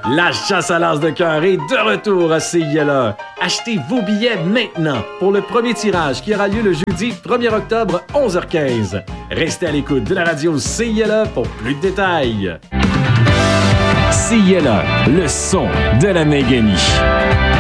La chasse à l'as de cœur est de retour à CILA. Achetez vos billets maintenant pour le premier tirage qui aura lieu le jeudi 1er octobre, 11h15. Restez à l'écoute de la radio CILA pour plus de détails. CILA, le son de la Néguénie.